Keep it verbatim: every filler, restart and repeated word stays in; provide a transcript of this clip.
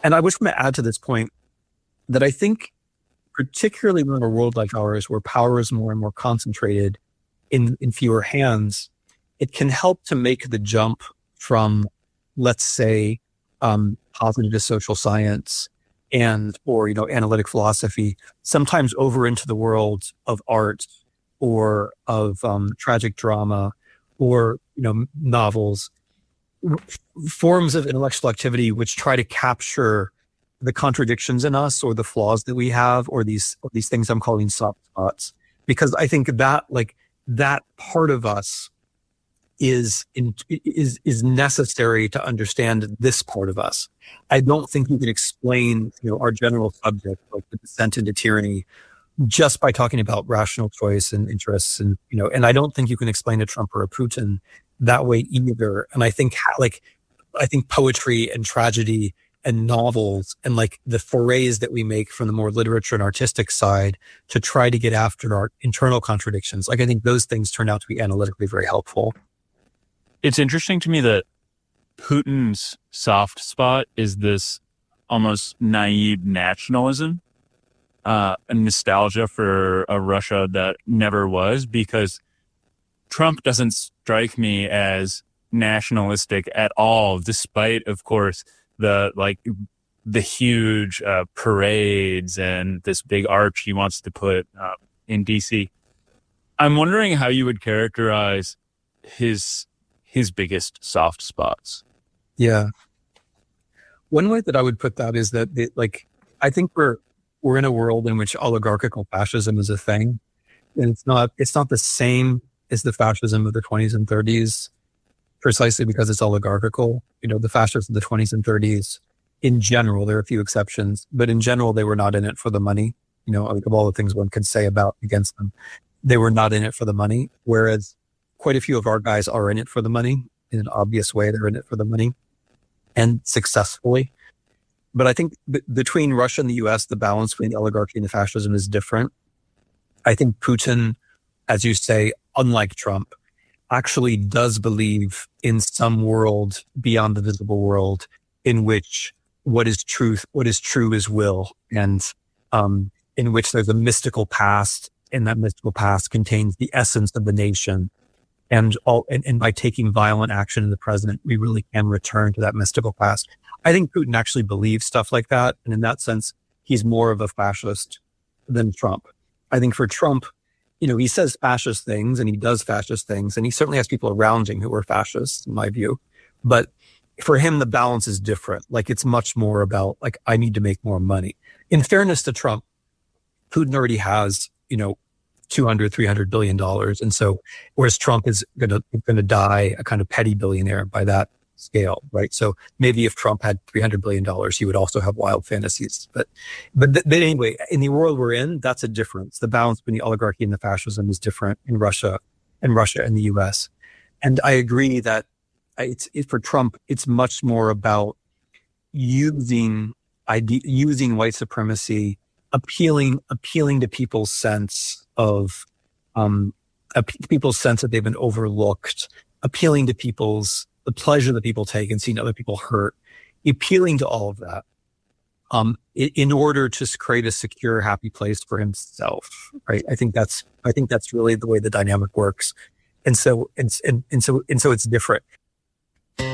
And I wish to add to this point that I think, particularly in a world like ours, where power is more and more concentrated in, in fewer hands, it can help to make the jump from, let's say, um, positive social science and, or, you know, analytic philosophy, sometimes over into the world of art or of um, tragic drama or, you know, novels, forms of intellectual activity which try to capture the contradictions in us or the flaws that we have, or these, or these things I'm calling soft spots. Because I think that, like, that part of us is in, is is necessary to understand this part of us. I don't think you can explain, you know, our general subject, like the descent into tyranny, just by talking about rational choice and interests, and you know, and I don't think you can explain a Trump or a Putin that way either. And I think, like, I think poetry and tragedy and novels and like the forays that we make from the more literature and artistic side to try to get after our internal contradictions, like I think those things turn out to be analytically very helpful. It's interesting to me that Putin's soft spot is this almost naive nationalism, uh, a nostalgia for a Russia that never was, because Trump doesn't strike me as nationalistic at all, despite, of course, the like the huge uh, parades and this big arch he wants to put uh, in D C. I'm wondering how you would characterize his his biggest soft spots. Yeah. One way that I would put that is that, it, like, I think we're we're in a world in which oligarchical fascism is a thing, and it's not it's not the same as the fascism of the twenties and thirties, precisely because it's oligarchical. You know, the fascists of the twenties and thirties, in general, there are a few exceptions, but in general, they were not in it for the money. You know, like, of all the things one could say about against them, they were not in it for the money. Whereas quite a few of our guys are in it for the money in an obvious way. They're in it for the money, and successfully. But I think b- between Russia and the U S, the balance between the oligarchy and the fascism is different. I think Putin, as you say, unlike Trump, actually does believe in some world beyond the visible world in which what is truth, what is true is will, and um, in which there's a mystical past, and that mystical past contains the essence of the nation. And all, and, and by taking violent action in the present, we really can return to that mystical past. I think Putin actually believes stuff like that. And in that sense, he's more of a fascist than Trump. I think for Trump, you know, he says fascist things and he does fascist things, and he certainly has people around him who are fascists, in my view. But for him, the balance is different. Like, it's much more about, like, I need to make more money. In fairness to Trump, Putin already has, you know, two hundred, three hundred billion dollars. And so, whereas Trump is going to, going to die a kind of petty billionaire by that scale, right? So maybe if Trump had three hundred billion dollars, he would also have wild fantasies. But, but, th- but anyway, in the world we're in, that's a difference. The balance between the oligarchy and the fascism is different in Russia and Russia and the U S. And I agree that it's, it, for Trump, it's much more about using ide- using white supremacy, appealing, appealing to people's sense of, um, uh, people's sense that they've been overlooked, appealing to people's, the pleasure that people take in seeing other people hurt, appealing to all of that, um, in, in order to create a secure, happy place for himself, right? I think that's, I think that's really the way the dynamic works. And so, and, and, and so, and so it's different.